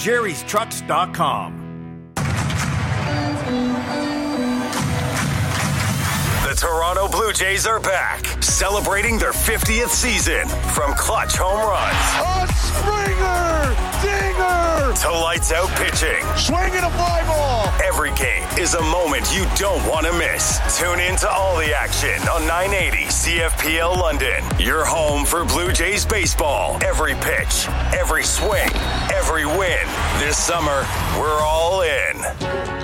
Jerry'sTrucks.com. The Toronto Blue Jays are back, celebrating their 50th season. From clutch home runs, a Springer dinger, to lights out pitching. Swinging a fly ball. Every game is a moment you don't want to miss. Tune in to all the action on 980 CFPL London. Your home for Blue Jays baseball. Every pitch, every swing, every win. This summer, we're all in.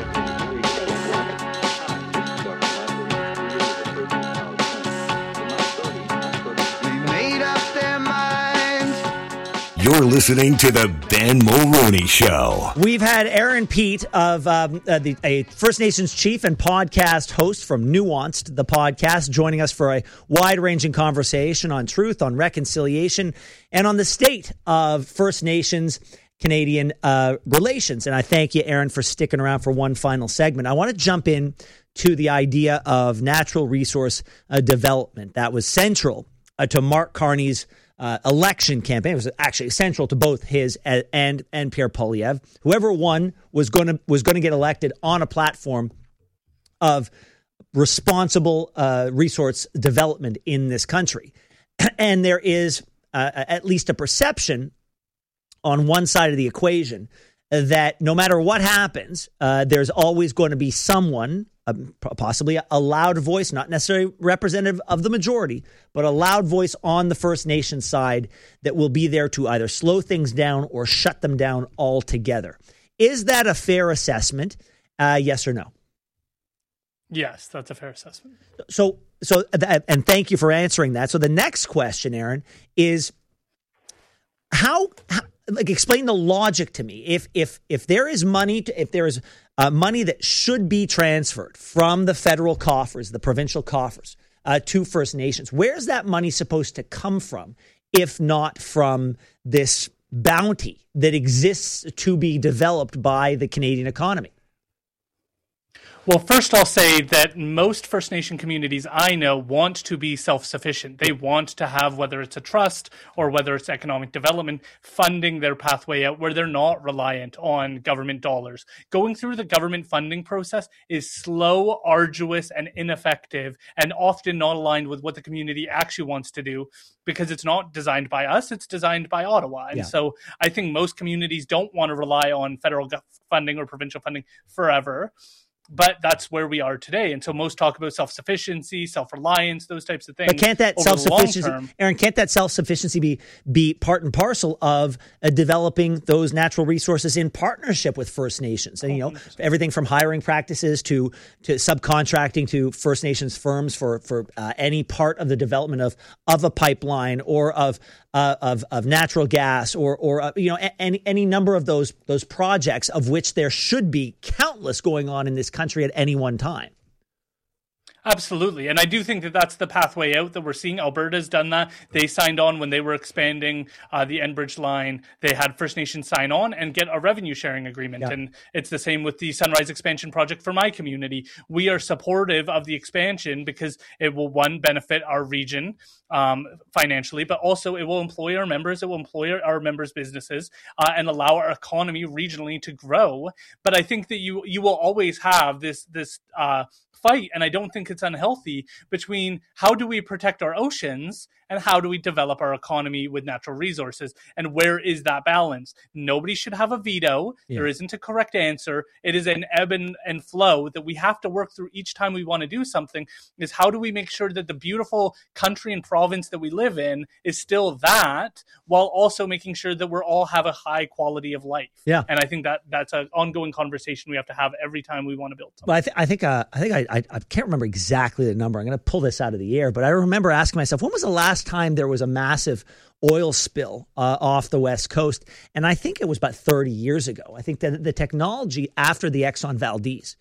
You're listening to the Ben Mulroney Show. We've had Aaron Peat of a First Nations chief and podcast host from Nuanced, the podcast, joining us for a wide-ranging conversation on truth, on reconciliation, and on the state of First Nations Canadian relations. And I thank you, Aaron, for sticking around for one final segment. I want to jump in to the idea of natural resource development. That was central to Mark Carney's election campaign. It was actually central to both his and Pierre Poilievre. Whoever won was going to get elected on a platform of responsible resource development in this country. And there is at least a perception on one side of the equation that no matter what happens, there's always going to be someone, possibly a loud voice, not necessarily representative of the majority, but a loud voice on the First Nation side that will be there to either slow things down or shut them down altogether. Is that a fair assessment? Yes or no? Yes, that's a fair assessment. So, and thank you for answering that. So the next question, Aaron, is how explain the logic to me. If there is money, if there is money that should be transferred from the federal coffers, the provincial coffers, to First Nations, where's that money supposed to come from, if not from this bounty that exists to be developed by the Canadian economy? Well, first I'll say that most First Nation communities I know want to be self-sufficient. They want to have, whether it's a trust or whether it's economic development, funding their pathway out where they're not reliant on government dollars. Going through the government funding process is slow, arduous, and ineffective, and often not aligned with what the community actually wants to do, because it's not designed by us, it's designed by Ottawa. And so I think most communities don't want to rely on federal funding or provincial funding forever. But that's where we are today. And so most talk about self-sufficiency, self-reliance, those types of things. But can't that self-sufficiency, Aaron, can't that self-sufficiency be part and parcel of developing those natural resources in partnership with First Nations? And, you know, everything from hiring practices to subcontracting to First Nations firms for any part of the development of a pipeline or of natural gas or any number of those projects, of which there should be countless going on in this country at any one time. Absolutely. And I do think that that's the pathway out that we're seeing. Alberta's done that. They signed on when they were expanding the Enbridge line. They had First Nations sign on and get a revenue sharing agreement. Yeah. And it's the same with the Sunrise expansion project for my community. We are supportive of the expansion because it will, one, benefit our region financially, but also it will employ our members. It will employ our members' businesses and allow our economy regionally to grow. But I think that you will always have this fight, and I don't think it's unhealthy, between how do we protect our oceans and how do we develop our economy with natural resources, and where is that balance? Nobody should have a veto. Yeah. There isn't a correct answer. It is an ebb and flow that we have to work through each time we want to do something. Is how do we make sure that the beautiful country and province that we live in is still that, while also making sure that we all have a high quality of life. Yeah. And I think that that's an ongoing conversation we have to have every time we want to build something. Well, I can't remember exactly the number. I'm going to pull this out of the air, but I remember asking myself, when was the last time there was a massive oil spill off the West Coast? And I think it was about 30 years ago. I think that the technology after the Exxon Valdez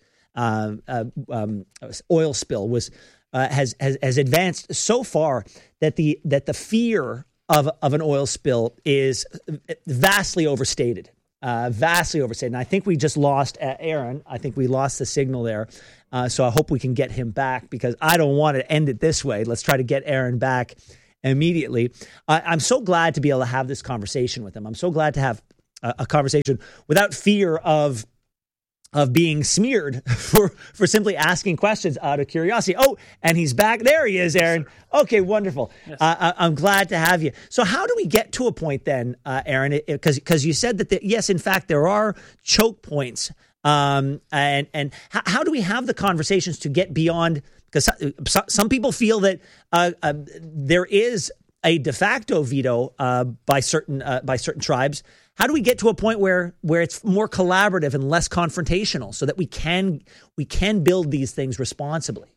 oil spill has advanced so far that the fear of an oil spill is vastly overstated. And I think we just lost Aaron. I think we lost the signal there. So I hope we can get him back, because I don't want to end it this way. Let's try to get Aaron back immediately. I'm so glad to be able to have this conversation with him. I'm so glad to have a conversation without fear of being smeared for simply asking questions out of curiosity. Oh, and he's back. There he is, Aaron. Okay, wonderful. Yes. I'm glad to have you. So how do we get to a point then, Aaron? Because you said that, yes, in fact, there are choke points. And how do we have the conversations to get beyond? Because some people feel that there is a de facto veto by certain tribes. How do we get to a point where it's more collaborative and less confrontational, so that we can build these things responsibly?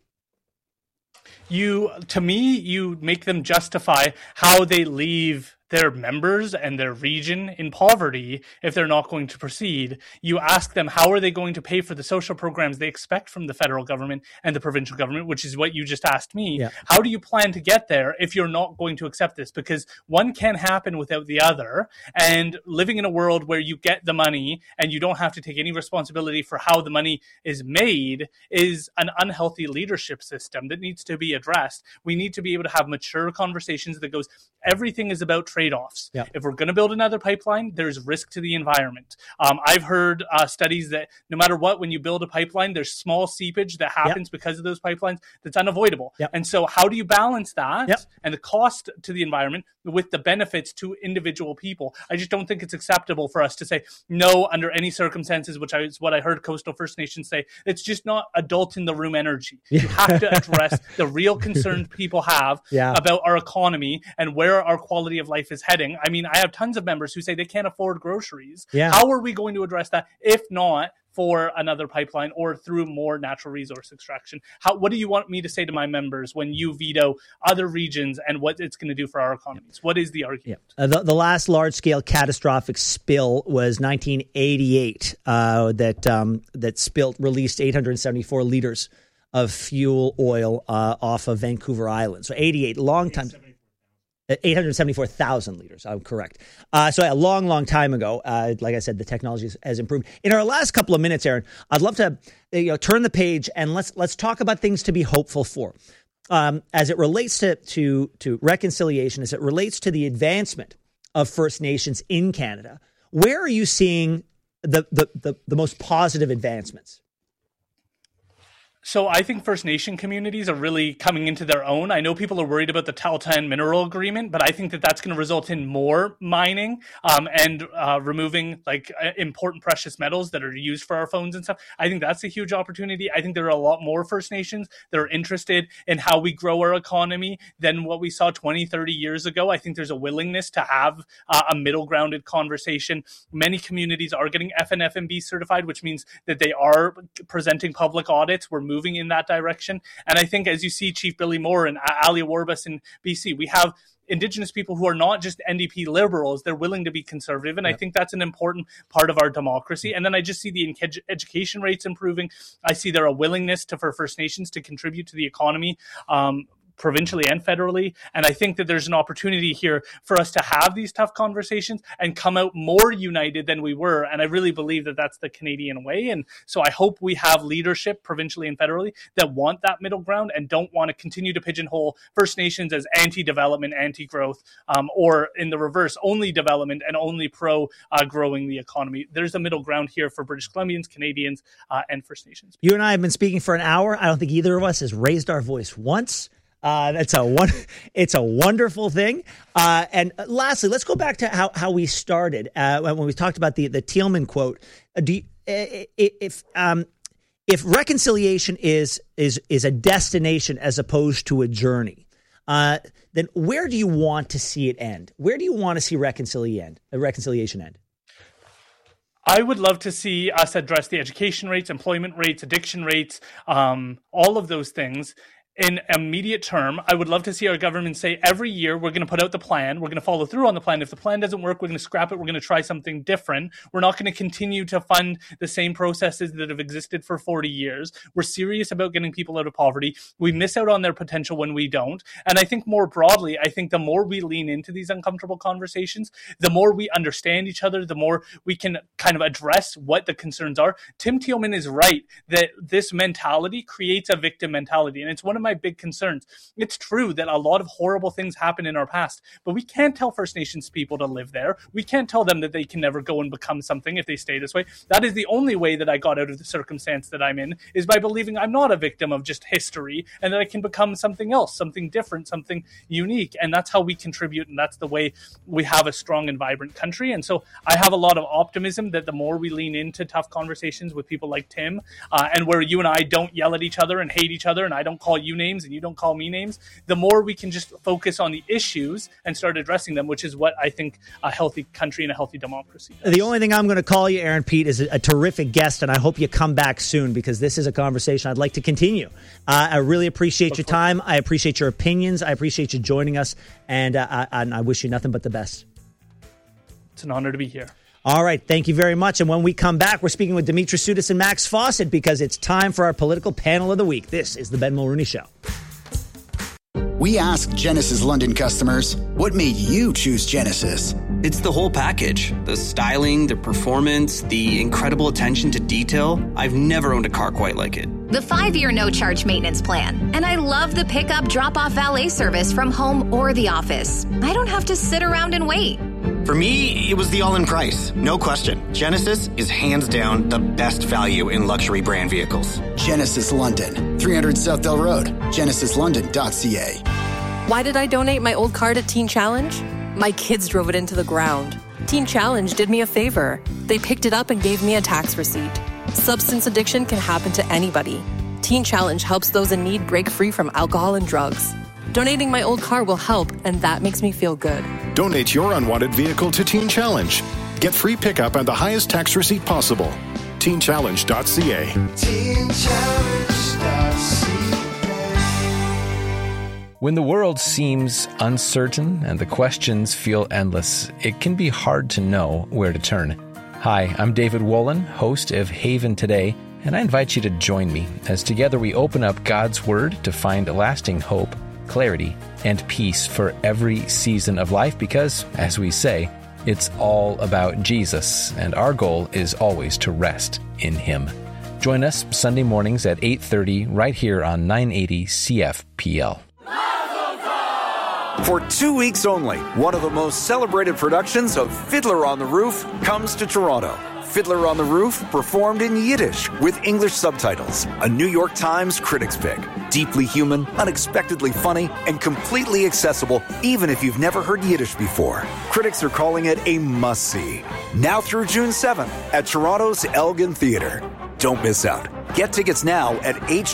To me, you make them justify how they leave their members and their region in poverty if they're not going to proceed. You ask them, how are they going to pay for the social programs they expect from the federal government and the provincial government, which is what you just asked me. Yeah. How do you plan to get there if you're not going to accept this? Because one can't happen without the other. And living in a world where you get the money and you don't have to take any responsibility for how the money is made is an unhealthy leadership system that needs to be addressed. We need to be able to have mature conversations that goes, everything is about trade-offs. Yeah. If we're going to build another pipeline, there's risk to the environment. I've heard studies that no matter what, when you build a pipeline, there's small seepage that happens because of those pipelines that's unavoidable. Yep. And so how do you balance that and the cost to the environment with the benefits to individual people? I just don't think it's acceptable for us to say no under any circumstances, which is what I heard Coastal First Nations say. It's just not adult in the room energy. You have to address the real concerns people have about our economy and where our quality of life is heading. I mean, I have tons of members who say they can't afford groceries. Yeah. How are we going to address that if not for another pipeline or through more natural resource extraction? What do you want me to say to my members when you veto other regions and what it's going to do for our economies? What is the argument? The last large-scale catastrophic spill was 1988 that released 874 liters of fuel oil off of Vancouver Island. So 88, long time. 874,000 liters. I'm correct. So a long time ago. Like I said, the technology has improved. In our last couple of minutes, Aaron, I'd love to turn the page and let's talk about things to be hopeful for, as it relates to reconciliation, as it relates to the advancement of First Nations in Canada. Where are you seeing the most positive advancements? So I think First Nation communities are really coming into their own. I know people are worried about the Tahltan mineral agreement, but I think that that's going to result in more mining and removing important precious metals that are used for our phones and stuff. I think that's a huge opportunity. I think there are a lot more First Nations that are interested in how we grow our economy than what we saw 20, 30 years ago. I think there's a willingness to have a middle grounded conversation. Many communities are getting FNFMB certified, which means that they are presenting public audits. We're moving in that direction. And I think as you see Chief Billy Moore and Ali Warbus in BC, we have Indigenous people who are not just NDP liberals, they're willing to be conservative. And I think that's an important part of our democracy. And then I just see the education rates improving. I see there a willingness for First Nations to contribute to the economy, provincially and federally. And I think that there's an opportunity here for us to have these tough conversations and come out more united than we were. And I really believe that that's the Canadian way. And so I hope we have leadership provincially and federally that want that middle ground and don't want to continue to pigeonhole First Nations as anti-development, anti-growth, or in the reverse, only development and only pro-growing the economy. There's a middle ground here for British Columbians, Canadians, and First Nations. You and I have been speaking for an hour. I don't think either of us has raised our voice once. It's a wonderful thing. And lastly, let's go back to how we started when we talked about the Thielman quote. If reconciliation is a destination as opposed to a journey, then where do you want to see it end? Where do you want to see reconciliation end? I would love to see us address the education rates, employment rates, addiction rates, all of those things. In immediate term, I would love to see our government say every year we're going to put out the plan. We're going to follow through on the plan. If the plan doesn't work, we're going to scrap it. We're going to try something different. We're not going to continue to fund the same processes that have existed for 40 years. We're serious about getting people out of poverty. We miss out on their potential when we don't. And I think more broadly, I think the more we lean into these uncomfortable conversations, the more we understand each other, the more we can kind of address what the concerns are. Tim Thielman is right that this mentality creates a victim mentality, and it's one of my big concerns. It's true that a lot of horrible things happen in our past, but we can't tell First Nations people to live there. We can't tell them that they can never go and become something if they stay this way. That is the only way that I got out of the circumstance that I'm in, is by believing I'm not a victim of just history and that I can become something else, something different, something unique. And that's how we contribute, and that's the way we have a strong and vibrant country. And so I have a lot of optimism that the more we lean into tough conversations with people like Tim, and where you and I don't yell at each other and hate each other, and I don't call you names and you don't call me names, the more we can just focus on the issues and start addressing them, which is what I think a healthy country and a healthy democracy does. The only thing I'm going to call you, Aaron Pete, is a terrific guest, and I hope you come back soon, because this is a conversation I'd like to continue. I really appreciate your time. I appreciate your opinions. I appreciate you joining us, and I wish you nothing but the best. It's an honor to be here. All right. Thank you very much. And when we come back, we're speaking with Dimitri Soudis and Max Fawcett, because it's time for our political panel of the week. This is the Ben Mulrooney Show. We asked Genesis London customers, what made you choose Genesis? It's the whole package. The styling, the performance, the incredible attention to detail. I've never owned a car quite like it. The 5-year no-charge maintenance plan. And I love the pickup drop-off valet service from home or the office. I don't have to sit around and wait. For me, it was the all-in price. No question. Genesis is hands down the best value in luxury brand vehicles. Genesis London, 300 Southdale Road, genesislondon.ca. Why did I donate my old car to Teen Challenge? My kids drove it into the ground. Teen Challenge did me a favor. They picked it up and gave me a tax receipt. Substance addiction can happen to anybody. Teen Challenge helps those in need break free from alcohol and drugs. Donating my old car will help, and that makes me feel good. Donate your unwanted vehicle to Teen Challenge. Get free pickup and the highest tax receipt possible. TeenChallenge.ca. When the world seems uncertain and the questions feel endless, it can be hard to know where to turn. Hi, I'm David Wolin, host of Haven Today, and I invite you to join me as together we open up God's Word to find lasting hope, clarity, and peace for every season of life, because, as we say, it's all about Jesus, and our goal is always to rest in Him. Join us Sunday mornings at 8:30 right here on 980 CFPL. For 2 weeks only, one of the most celebrated productions of Fiddler on the Roof comes to Toronto. Fiddler on the Roof, performed in Yiddish with English subtitles. A New York Times critics pick. Deeply human, unexpectedly funny, and completely accessible even if you've never heard Yiddish before. Critics are calling it a must-see. Now through June 7th at Toronto's Elgin Theatre. Don't miss out. Get tickets now at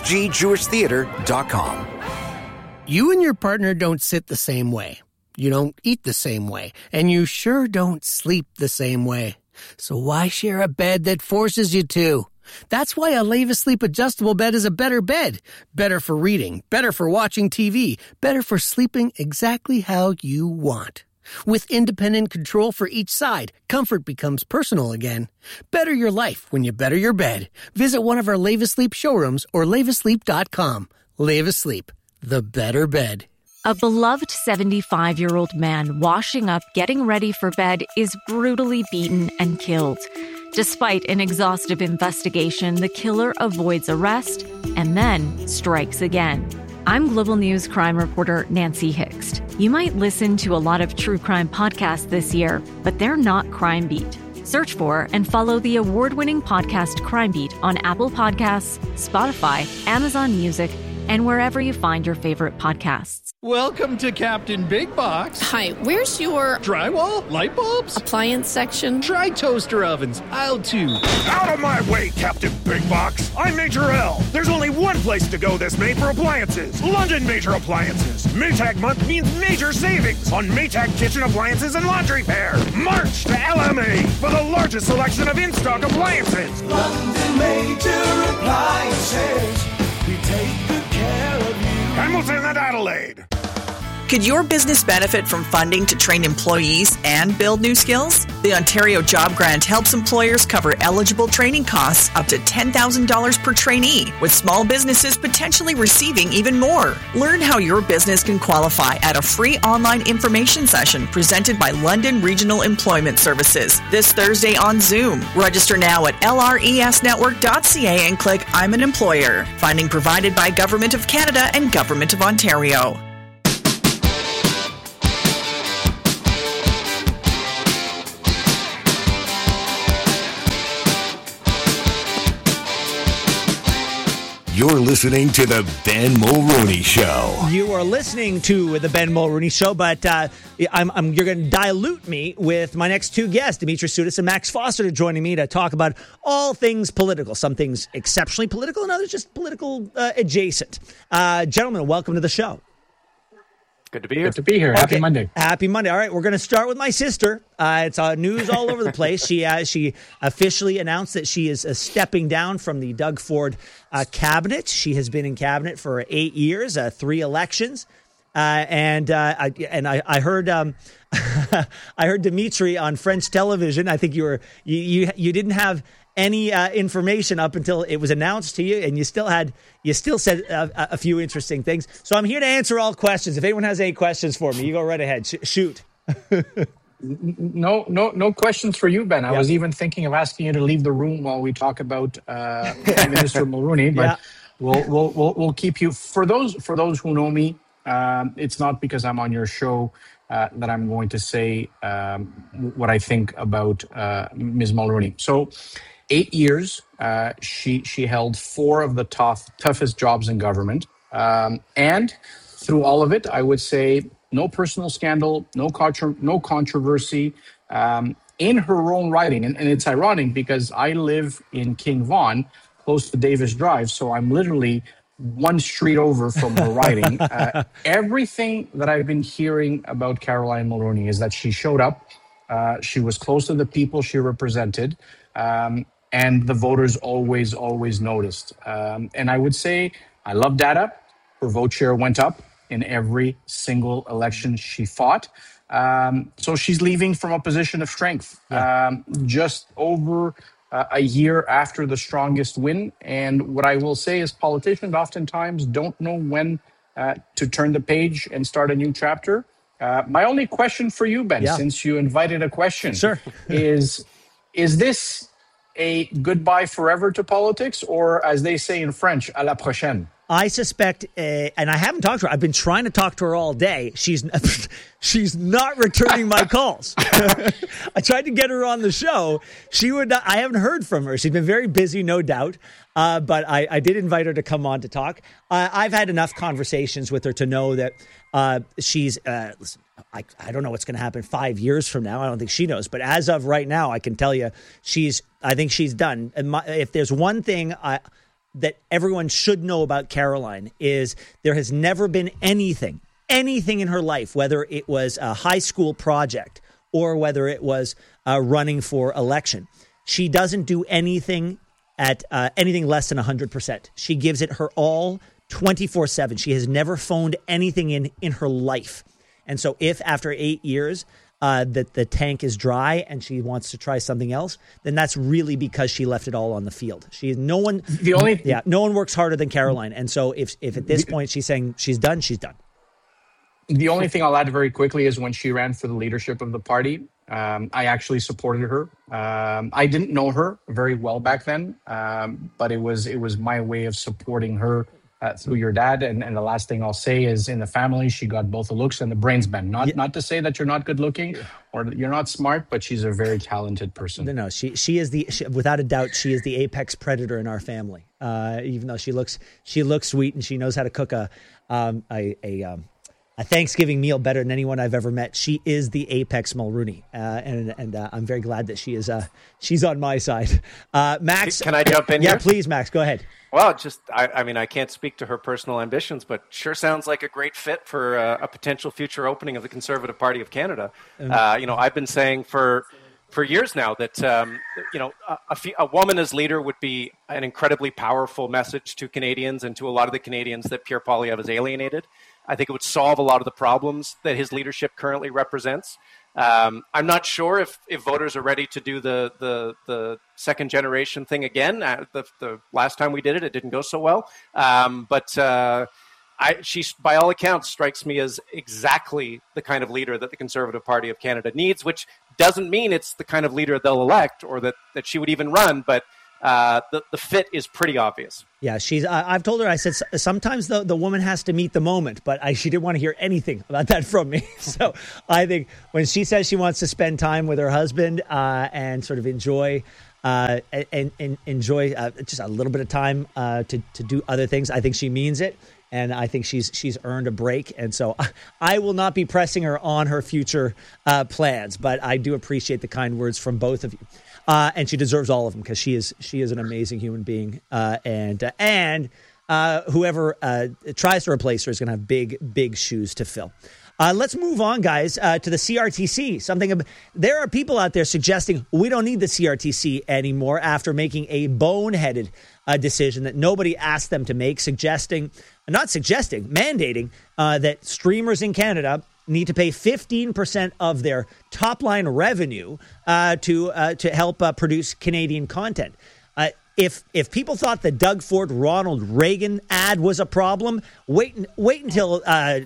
hgjewishtheatre.com. You and your partner don't sit the same way. You don't eat the same way. And you sure don't sleep the same way. So why share a bed that forces you to? That's why a Leva Sleep adjustable bed is a better bed. Better for reading, better for watching TV, better for sleeping exactly how you want. With independent control for each side, comfort becomes personal again. Better your life when you better your bed. Visit one of our Leva Sleep showrooms or levasleep.com. Leva Sleep, the better bed. A beloved 75-year-old man washing up, getting ready for bed is brutally beaten and killed. Despite an exhaustive investigation, the killer avoids arrest and then strikes again. I'm Global News crime reporter Nancy Hixt. You might listen to a lot of true crime podcasts this year, but they're not Crime Beat. Search for and follow the award-winning podcast Crime Beat on Apple Podcasts, Spotify, Amazon Music, and wherever you find your favorite podcasts. Welcome to Captain Big Box. Hi, where's your drywall, light bulbs, appliance section? Try toaster ovens, aisle 2. Out of my way, Captain Big Box. I'm Major L. There's only one place to go this May for appliances. London Major Appliances. Maytag month means major savings on Maytag kitchen appliances and laundry pair. March to LMA for the largest selection of in-stock appliances. London Major Appliances. We take good care of you. Hamilton and Adelaide. Could your business benefit from funding to train employees and build new skills? The Ontario Job Grant helps employers cover eligible training costs up to $10,000 per trainee, with small businesses potentially receiving even more. Learn how your business can qualify at a free online information session presented by London Regional Employment Services this Thursday on Zoom. Register now at lresnetwork.ca and click I'm an Employer. Funding provided by Government of Canada and Government of Ontario. You're listening to the Ben Mulroney Show. You are listening to the Ben Mulroney Show, but you're going to dilute me with my next two guests, Dimitri Soudis and Max Foster, joining me to talk about all things political. Some things exceptionally political and others just political adjacent. Gentlemen, welcome to the show. Good to be here. Good to be here. Happy Monday. Happy Monday. All right, we're going to start with my sister. It's news all over the place. She officially announced that she is stepping down from the Doug Ford cabinet. She has been in cabinet for 8 years, 3 elections, and I heard I heard Dimitri on French television. I think you didn't have any information up until it was announced to you, and you still said a few interesting things. So I'm here to answer all questions. If anyone has any questions for me, you go right ahead. Shoot. No questions for you, Ben. I was even thinking of asking you to leave the room while we talk about Prime Minister Mulroney, but we'll keep you. For those who know me, it's not because I'm on your show that I'm going to say what I think about Ms. Mulroney. So 8 years, she held 4 of the toughest jobs in government. And through all of it, I would say no personal scandal, no controversy in her own writing. And it's ironic because I live in King Vaughan, close to Davis Drive. So I'm literally one street over from her writing. Everything that I've been hearing about Caroline Mulroney is that she showed up. She was close to the people she represented. And the voters always noticed. And I would say, I love data. Her vote share went up in every single election she fought. So she's leaving from a position of strength, just over a year after the strongest win. And what I will say is politicians oftentimes don't know when to turn the page and start a new chapter. My only question for you, Ben, since you invited a question, is this a goodbye forever to politics, or as they say in French, à la prochaine? I suspect, and I haven't talked to her. I've been trying to talk to her all day. She's not returning my calls. I tried to get her on the show. She would not. I haven't heard from her. She's been very busy, no doubt. But I did invite her to come on to talk. I've had enough conversations with her to know that she's. Listen, I don't know what's going to happen 5 years from now. I don't think she knows. But as of right now, I can tell you I think she's done. And if there's one thing that everyone should know about Caroline is there has never been anything in her life, whether it was a high school project or whether it was running for election. She doesn't do anything at anything less than 100%. She gives it her all 24/7. She has never phoned anything in her life. And so if after 8 years that the tank is dry and she wants to try something else, then that's really because she left it all on the field. No one works harder than Caroline. And so if at this point she's saying she's done, she's done. The only thing I'll add very quickly is when she ran for the leadership of the party, I actually supported her. I didn't know her very well back then, but it was my way of supporting her through your dad. And the last thing I'll say is in the family, she got both the looks and the brains, Ben. Not to say that you're not good looking or you're not smart, but she's a very talented person. No, she is without a doubt, she is the apex predator in our family. Even though she looks sweet and she knows how to cook a Thanksgiving meal better than anyone I've ever met. She is the apex Mulroney, and I'm very glad that she's on my side. Max, can I jump in here? Yeah, please, Max, go ahead. Well, I can't speak to her personal ambitions, but sure sounds like a great fit for a potential future opening of the Conservative Party of Canada. I've been saying for years now that a woman as leader would be an incredibly powerful message to Canadians and to a lot of the Canadians that Pierre Poilievre has alienated. I think it would solve a lot of the problems that his leadership currently represents. I'm not sure if voters are ready to do the second generation thing again. The last time we did it didn't go so well. But she, by all accounts, strikes me as exactly the kind of leader that the Conservative Party of Canada needs, which doesn't mean it's the kind of leader they'll elect or that she would even run, but the fit is pretty obvious. Yeah, I've told her, I said, sometimes the woman has to meet the moment, but she didn't want to hear anything about that from me. So I think when she says she wants to spend time with her husband and sort of enjoy just a little bit of time to do other things, I think she means it. And I think she's earned a break. And so I will not be pressing her on her future plans, but I do appreciate the kind words from both of you. And she deserves all of them because she is an amazing human being. And whoever tries to replace her is going to have big shoes to fill. Let's move on, guys, to the CRTC. There are people out there suggesting we don't need the CRTC anymore after making a boneheaded decision that nobody asked them to make, mandating that streamers in Canada need to pay 15% of their top line revenue to help produce Canadian content. If people thought the Doug Ford Ronald Reagan ad was a problem, wait until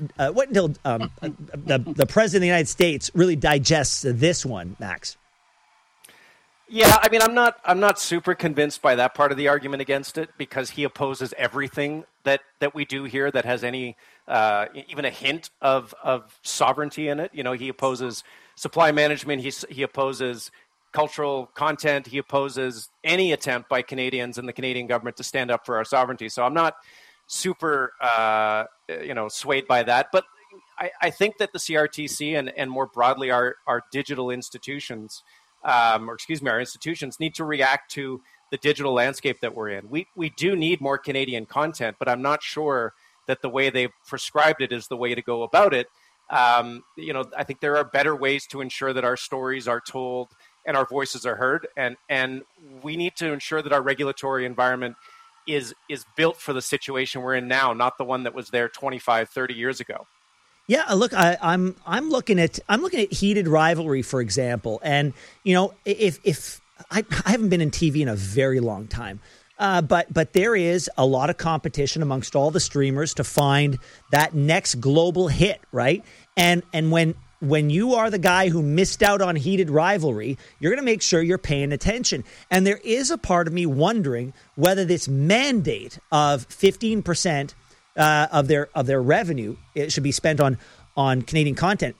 the president of the United States really digests this one, Max. Yeah, I mean, I'm not super convinced by that part of the argument against it because he opposes everything that we do here that has any even a hint of sovereignty in it. You know, he opposes supply management. He opposes cultural content. He opposes any attempt by Canadians and the Canadian government to stand up for our sovereignty. So I'm not super swayed by that. But I think that the CRTC and more broadly our digital institutions. Our institutions need to react to the digital landscape that we're in. We do need more Canadian content, but I'm not sure that the way they've prescribed it is the way to go about it. I think there are better ways to ensure that our stories are told and our voices are heard. And we need to ensure that our regulatory environment is built for the situation we're in now, not the one that was there 25, 30 years ago. Yeah, look, I'm looking at Heated Rivalry, for example, and if I haven't been in TV in a very long time, but there is a lot of competition amongst all the streamers to find that next global hit, right? And when you are the guy who missed out on Heated Rivalry, you're going to make sure you're paying attention. And there is a part of me wondering whether this mandate of 15%. Of their revenue, it should be spent on Canadian content.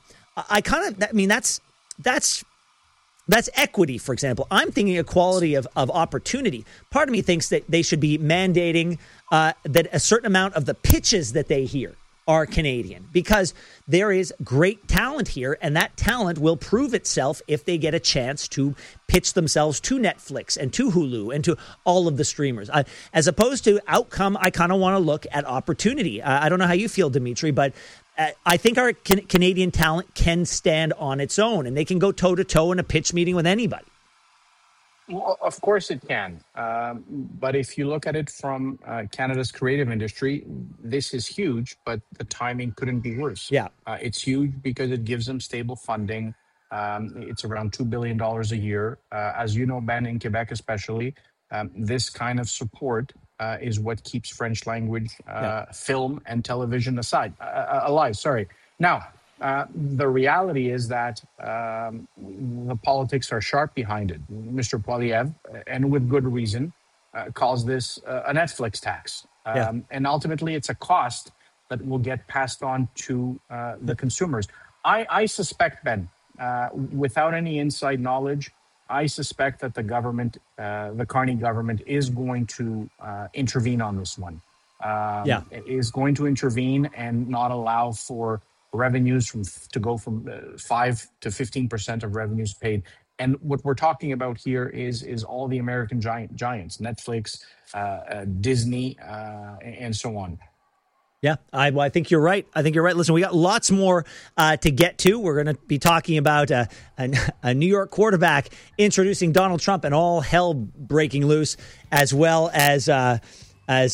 That's equity, for example. I'm thinking equality of opportunity. Part of me thinks that they should be mandating that a certain amount of the pitches that they hear are Canadian, because there is great talent here, and that talent will prove itself if they get a chance to pitch themselves to Netflix and to Hulu and to all of the streamers. As opposed to outcome, I kind of want to look at opportunity. I don't know how you feel, Dimitri, but I think our Canadian talent can stand on its own, and they can go toe-to-toe in a pitch meeting with anybody. Well, of course it can. But if you look at it from Canada's creative industry, this is huge, but the timing couldn't be worse. Yeah. It's huge because it gives them stable funding. It's around $2 billion a year. As you know, Ben, in Quebec especially, this kind of support is what keeps French language film and television alive. Now, the reality is that the politics are sharp behind it. Mr. Poilievre, and with good reason, calls this a Netflix tax. And ultimately, it's a cost that will get passed on to the consumers. I suspect, Ben, without any inside knowledge, I suspect that the government, the Carney government, is going to intervene on this one. Is going to intervene and not allow for revenues to go from 5 to 15% of revenues paid. And what we're talking about here is all the American giants, Netflix, Disney, and so on. Yeah, I think you're right. Listen, we got lots more to get to. We're going to be talking about a New York quarterback introducing Donald Trump and all hell breaking loose, as well as as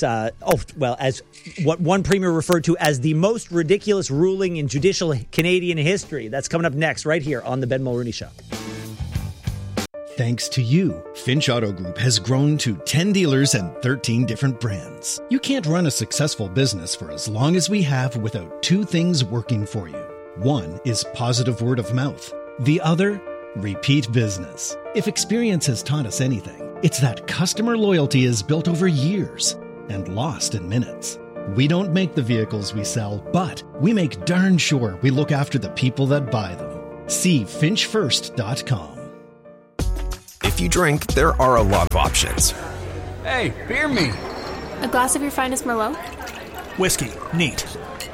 what one premier referred to as the most ridiculous ruling in judicial Canadian history. That's coming up next, right here on the Ben Mulroney Show. Thanks to you, Finch Auto Group has grown to 10 dealers and 13 different brands. You can't run a successful business for as long as we have without two things working for you. One is positive word of mouth. The other, repeat business. If experience has taught us anything, it's that customer loyalty is built over years and lost in minutes. We don't make the vehicles we sell, but we make darn sure we look after the people that buy them. See finchfirst.com. If you drink, there are a lot of options. Hey, beer me. A glass of your finest Merlot? Whiskey. Neat.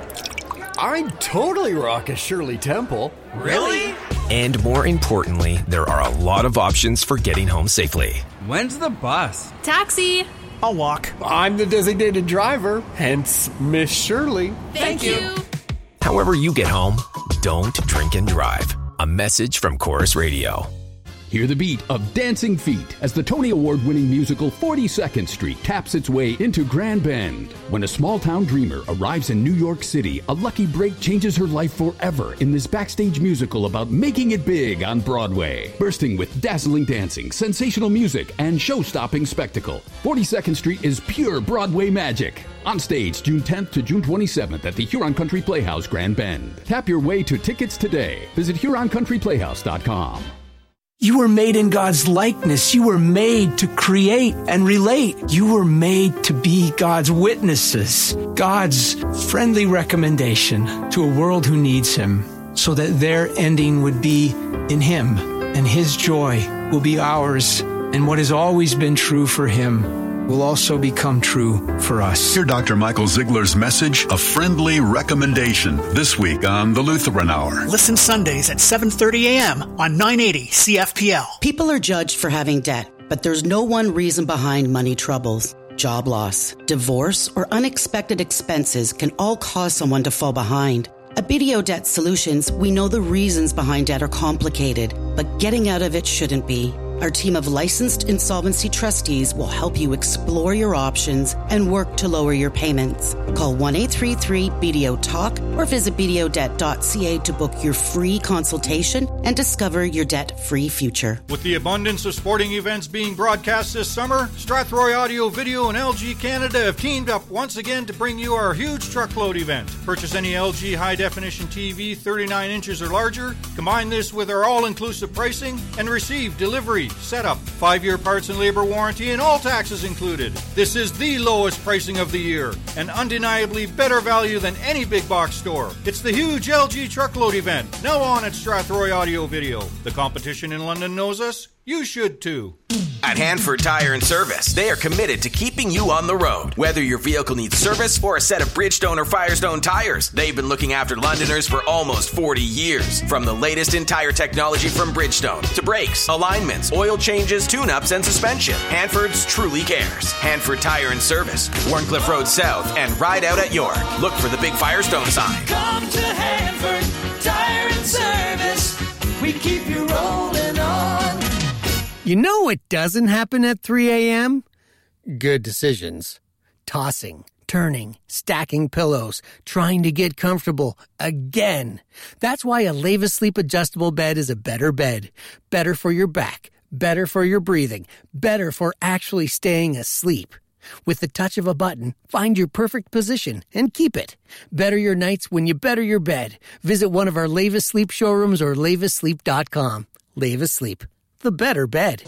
I'd totally rock a Shirley Temple. Really? And more importantly, there are a lot of options for getting home safely. When's the bus? Taxi. I'll walk. I'm the designated driver, hence Miss Shirley. Thank you. However you get home, don't drink and drive. A message from Chorus Radio. Hear the beat of Dancing Feet as the Tony Award-winning musical 42nd Street taps its way into Grand Bend. When a small-town dreamer arrives in New York City, a lucky break changes her life forever in this backstage musical about making it big on Broadway. Bursting with dazzling dancing, sensational music, and show-stopping spectacle, 42nd Street is pure Broadway magic. On stage June 10th to June 27th at the Huron Country Playhouse, Grand Bend. Tap your way to tickets today. Visit HuronCountryPlayhouse.com. You were made in God's likeness. You were made to create and relate. You were made to be God's witnesses, God's friendly recommendation to a world who needs Him, so that their ending would be in Him, and His joy will be ours, and what has always been true for Him will also become true for us. Hear Dr. Michael Ziegler's message, A Friendly Recommendation, this week on the Lutheran Hour. Listen Sundays at 7:30 a.m. on 980 CFPL. People are judged for having debt, but there's no one reason behind money troubles. Job loss, divorce, or unexpected expenses can all cause someone to fall behind. At BDO Debt Solutions, we know the reasons behind debt are complicated, but getting out of it shouldn't be. Our team of licensed insolvency trustees will help you explore your options and work to lower your payments. Call 1-833-BDO-TALK or visit bdodebt.ca to book your free consultation and discover your debt-free future. With the abundance of sporting events being broadcast this summer, Strathroy Audio Video and LG Canada have teamed up once again to bring you our huge truckload event. Purchase any LG high-definition TV 39 inches or larger, combine this with our all-inclusive pricing, and receive delivery, setup, 5-year parts and labor warranty, and all taxes included. This is the lowest pricing of the year and undeniably better value than any big box store. It's the huge LG truckload event, now on at Strathroy Audio Video. The competition in London knows us. You should too. At Hanford Tire and Service, they are committed to keeping you on the road. Whether your vehicle needs service or a set of Bridgestone or Firestone tires, they've been looking after Londoners for almost 40 years. From the latest in tire technology from Bridgestone to brakes, alignments, oil changes, tune-ups, and suspension, Hanford's truly cares. Hanford Tire and Service, Warncliffe Road South, and Ride Out at York. Look for the big Firestone sign. Come to Hanford Tire and Service. We keep you rolling on. You know what doesn't happen at 3 a.m.? Good decisions. Tossing, turning, stacking pillows, trying to get comfortable again. That's why a Leva Sleep adjustable bed is a better bed. Better for your back, better for your breathing, better for actually staying asleep. With the touch of a button, find your perfect position and keep it. Better your nights when you better your bed. Visit one of our Leva Sleep showrooms or levasleep.com. Leva Sleep, the better bed.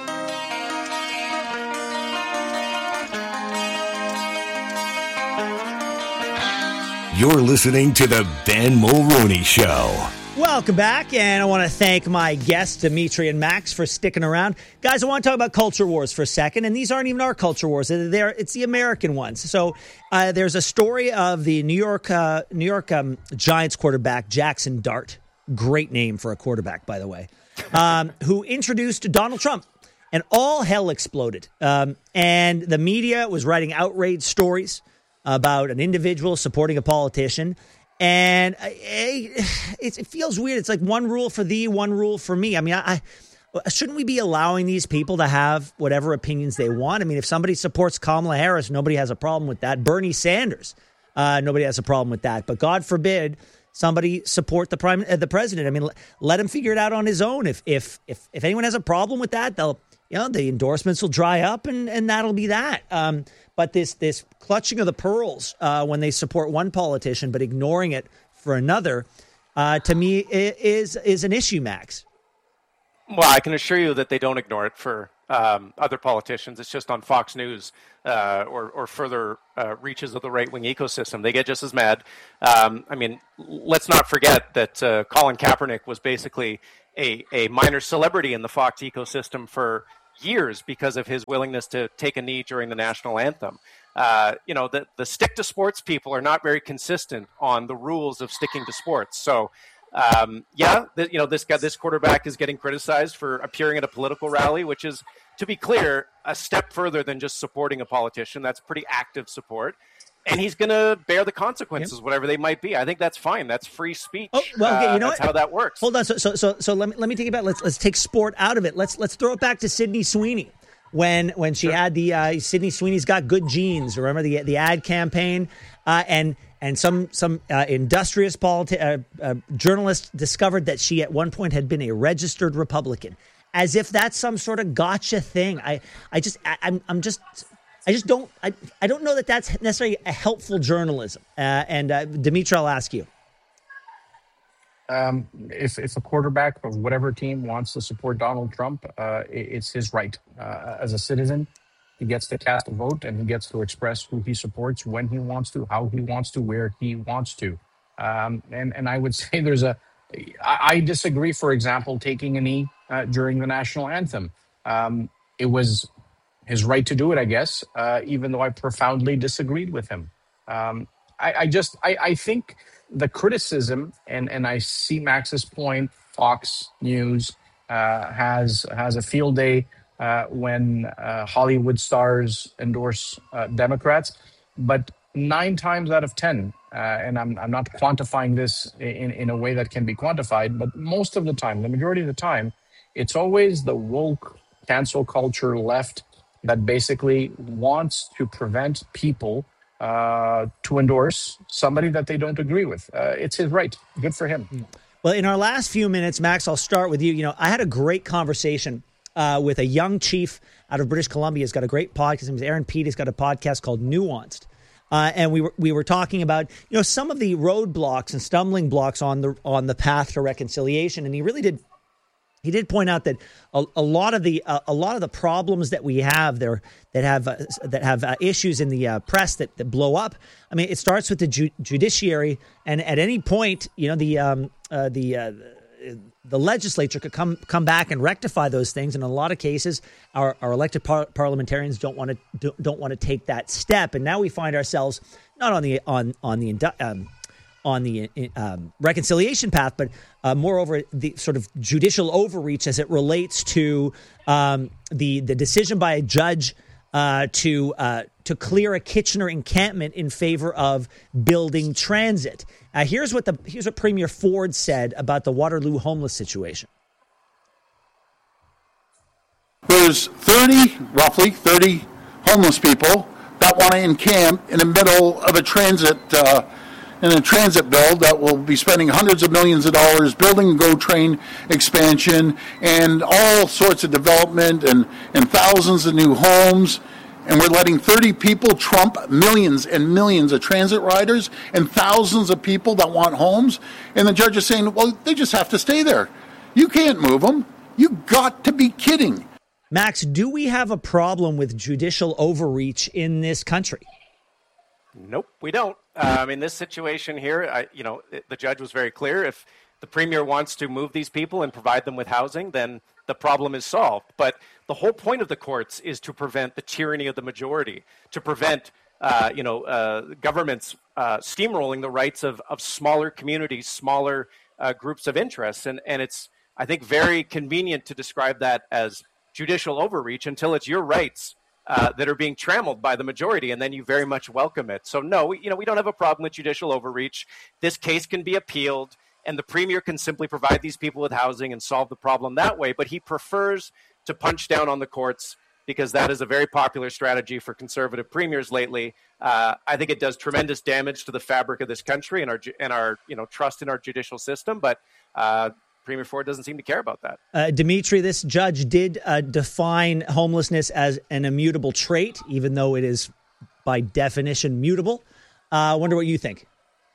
You're listening to the Ben Mulroney Show. Welcome back, and I want to thank my guests, Dimitri and Max, for sticking around. Guys, I want to talk about culture wars for a second, and these aren't even our culture wars. It's the American ones. So there's a story of the New York Giants quarterback, Jackson Dart. Great name for a quarterback, by the way. Who introduced Donald Trump, and all hell exploded. And the media was writing outrage stories about an individual supporting a politician. And it feels weird. It's like one rule for thee, one rule for me. I mean, shouldn't we be allowing these people to have whatever opinions they want? I mean, if somebody supports Kamala Harris, nobody has a problem with that. Bernie Sanders, nobody has a problem with that. But God forbid somebody support the president. I mean, let him figure it out on his own. If anyone has a problem with that, the endorsements will dry up, and that'll be that. But this clutching of the pearls when they support one politician but ignoring it for another, to me, is an issue, Max. Well, I can assure you that they don't ignore it for other politicians. It's just on Fox News or further reaches of the right-wing ecosystem. They get just as mad. I mean, let's not forget that Colin Kaepernick was basically a minor celebrity in the Fox ecosystem for years because of his willingness to take a knee during the national anthem. The stick to sports people are not very consistent on the rules of sticking to sports. So, this quarterback is getting criticized for appearing at a political rally, which is, to be clear, a step further than just supporting a politician. That's pretty active support. And he's going to bear the consequences, whatever they might be. I think that's fine. That's free speech. Oh, well, okay, that's how that works. Hold on. So let me take it back. Let's take sport out of it. Let's throw it back to Sydney Sweeney when she had the Sydney Sweeney's Got Good Genes. Remember the ad campaign and some industrious journalist discovered that she at one point had been a registered Republican, as if that's some sort of gotcha thing. I don't know that that's necessarily a helpful journalism. Dimitri, I'll ask you. If a quarterback of whatever team wants to support Donald Trump, it's his right. As a citizen, he gets to cast a vote and he gets to express who he supports, when he wants to, how he wants to, where he wants to. And I would say I disagree, for example, taking a knee during the national anthem. It was his right to do it, I guess, even though I profoundly disagreed with him. I think the criticism, and I see Max's point, Fox News has a field day when Hollywood stars endorse Democrats, but 9 times out of 10, and I'm not quantifying this in a way that can be quantified, but most of the time, the majority of the time, it's always the woke cancel culture left that basically wants to prevent people to endorse somebody that they don't agree with. It's his right. Good for him. Well, in our last few minutes, Max, I'll start with you. I had a great conversation with a young chief out of British Columbia. He's got a great podcast. His name is Aaron Pete. He's got a podcast called Nuanced. And we were talking about some of the roadblocks and stumbling blocks on the path to reconciliation. And he really did. He did point out that a lot of the problems that we have there that have issues in the press that blow up. I mean, it starts with the judiciary, and at any point, the legislature could come back and rectify those things. And in a lot of cases, our elected parliamentarians don't want to take that step. And now we find ourselves not on the reconciliation path, but moreover, the sort of judicial overreach as it relates to the decision by a judge to clear a Kitchener encampment in favor of building transit. Here's what Premier Ford said about the Waterloo homeless situation. There's roughly 30 homeless people that want to encamp in the middle of a transit build that will be spending hundreds of millions of dollars building a GO train expansion and all sorts of development and thousands of new homes. And we're letting 30 people trump millions and millions of transit riders and thousands of people that want homes. And the judge is saying, well, they just have to stay there. You can't move them. You got to be kidding. Max, do we have a problem with judicial overreach in this country? Nope, we don't. In this situation here, the judge was very clear. If the premier wants to move these people and provide them with housing, then the problem is solved. But the whole point of the courts is to prevent the tyranny of the majority, to prevent governments steamrolling the rights of smaller communities, smaller groups of interests. And it's, I think, very convenient to describe that as judicial overreach until it's your rights that are being trammeled by the majority, and then you very much welcome it. So no, we don't have a problem with judicial overreach. This case can be appealed. and the Premier can simply provide these people with housing and solve the problem that way. But he prefers to punch down on the courts because that is a very popular strategy for Conservative premiers lately. I think it does tremendous damage to the fabric of this country and our trust in our judicial system. But Premier Ford doesn't seem to care about that. Dimitri, this judge did define homelessness as an immutable trait, even though it is by definition mutable. I wonder what you think.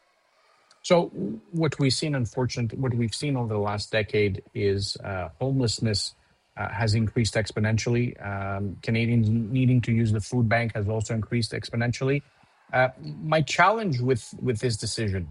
So what we've seen over the last decade is homelessness has increased exponentially. Canadians needing to use the food bank has also increased exponentially. My challenge with this decision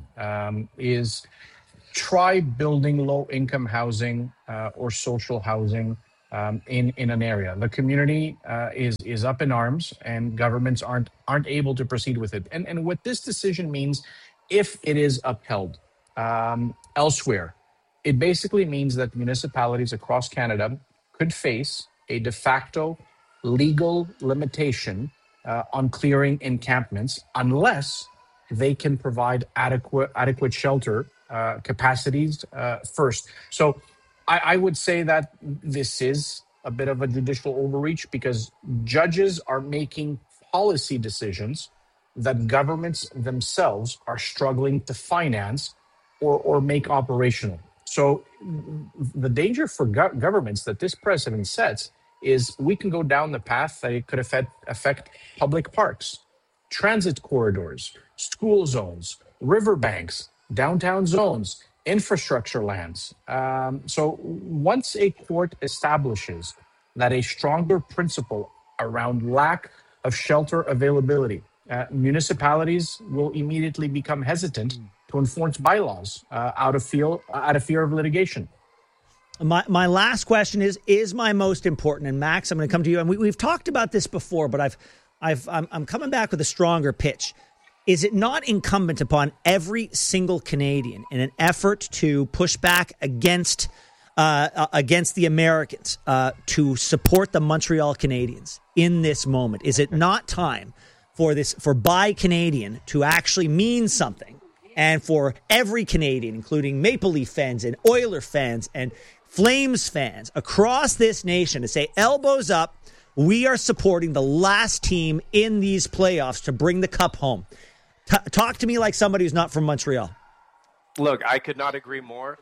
is try building low-income housing or social housing in an area. The community is up in arms, and governments aren't able to proceed with it. And what this decision means, if it is upheld elsewhere, it basically means that municipalities across Canada could face a de facto legal limitation on clearing encampments unless they can provide adequate shelter capacities first. So I would say that this is a bit of a judicial overreach because judges are making policy decisions that governments themselves are struggling to finance or make operational. So the danger for governments that this precedent sets is we can go down the path that it could affect public parks, transit corridors, school zones, riverbanks, downtown zones, infrastructure lands. So once a court establishes that a stronger principle around lack of shelter availability, municipalities will immediately become hesitant to enforce bylaws out of fear of litigation. My last question is my most important. And Max, I'm going to come to you. And we've talked about this before, but I'm coming back with a stronger pitch. Is it not incumbent upon every single Canadian in an effort to push back against the Americans to support the Montreal Canadiens in this moment? Is it not time for Buy Canadian to actually mean something, and for every Canadian, including Maple Leaf fans and Oiler fans and Flames fans across this nation, to say, elbows up, we are supporting the last team in these playoffs to bring the cup home? Talk to me like somebody who's not from Montreal. Look, I could not agree more.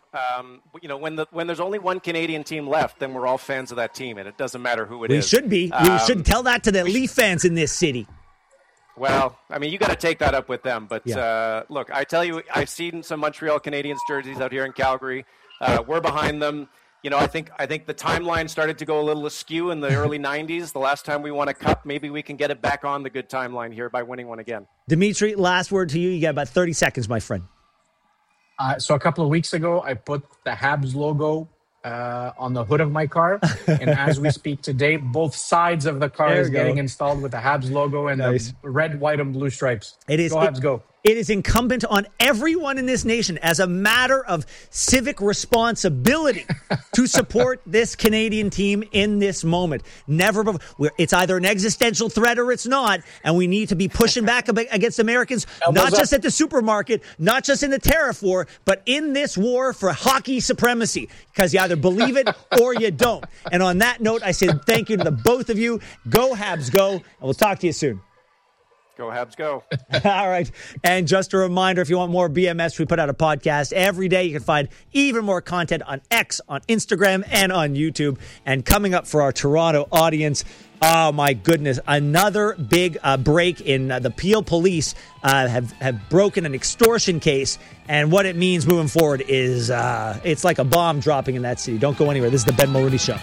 When there's only one Canadian team left, then we're all fans of that team, and it doesn't matter who it is. We should be. We should tell that to the Leaf fans in this city. Well, I mean, you got to take that up with them. But look, I tell you, I've seen some Montreal Canadiens jerseys out here in Calgary. We're behind them. I think the timeline started to go a little askew in the early 90s. The last time we won a cup, maybe we can get it back on the good timeline here by winning one again. Dimitri, last word to you. You got about 30 seconds, my friend. So a couple of weeks ago, I put the Habs logo on the hood of my car. And as we speak today, both sides of the car is getting installed with the Habs logo and the red, white, and blue stripes. Go Habs, go. It is incumbent on everyone in this nation, as a matter of civic responsibility, to support this Canadian team in this moment. It's either an existential threat or it's not, and we need to be pushing back against Americans, not just at the supermarket, not just in the tariff war, but in this war for hockey supremacy, because you either believe it or you don't. And on that note, I say thank you to the both of you. Go Habs, go, and we'll talk to you soon. Go Habs, go. All right. And just a reminder, if you want more BMS, we put out a podcast every day. You can find even more content on X, on Instagram, and on YouTube. And coming up for our Toronto audience, oh my goodness, another big break in the Peel Police have broken an extortion case. And what it means moving forward is it's like a bomb dropping in that city. Don't go anywhere. This is the Ben Mulroney Show.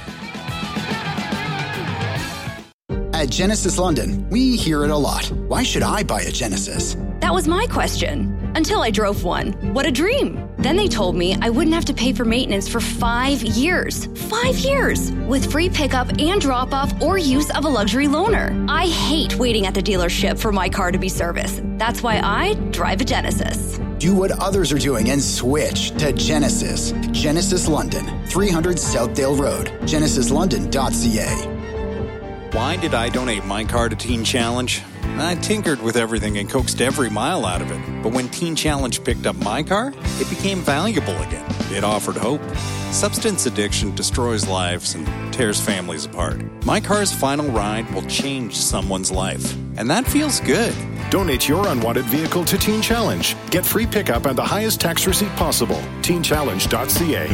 At Genesis London, we hear it a lot. Why should I buy a Genesis? That was my question. Until I drove one. What a dream. Then they told me I wouldn't have to pay for maintenance for 5 years. 5 years! With free pickup and drop-off or use of a luxury loaner. I hate waiting at the dealership for my car to be serviced. That's why I drive a Genesis. Do what others are doing and switch to Genesis. Genesis London, 300 Southdale Road. GenesisLondon.ca. Why did I donate my car to Teen Challenge? I tinkered with everything and coaxed every mile out of it. But when Teen Challenge picked up my car, it became valuable again. It offered hope. Substance addiction destroys lives and tears families apart. My car's final ride will change someone's life. And that feels good. Donate your unwanted vehicle to Teen Challenge. Get free pickup and the highest tax receipt possible. TeenChallenge.ca.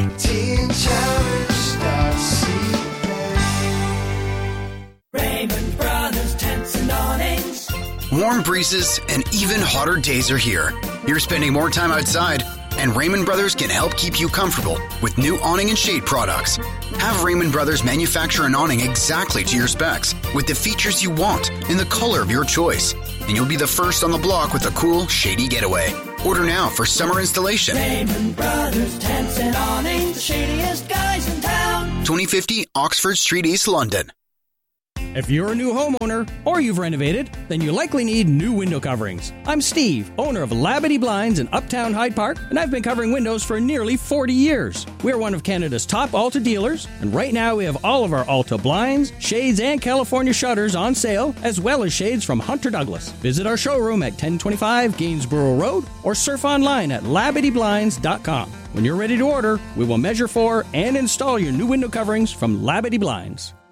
TeenChallenge.ca. Raymond Brothers Tents and Awnings. Warm breezes and even hotter days are here. You're spending more time outside, and Raymond Brothers can help keep you comfortable with new awning and shade products. Have Raymond Brothers manufacture an awning exactly to your specs with the features you want in the color of your choice. And you'll be the first on the block with a cool, shady getaway. Order now for summer installation. Raymond Brothers Tents and Awnings, the shadiest guys in town. 2050 Oxford Street, East London. If you're a new homeowner or you've renovated, then you likely need new window coverings. I'm Steve, owner of Labadee Blinds in Uptown Hyde Park, and I've been covering windows for nearly 40 years. We're one of Canada's top Alta dealers, and right now we have all of our Alta blinds, shades, and California shutters on sale, as well as shades from Hunter Douglas. Visit our showroom at 1025 Gainsborough Road or surf online at LabadeeBlinds.com. When you're ready to order, we will measure for and install your new window coverings from Labadee Blinds.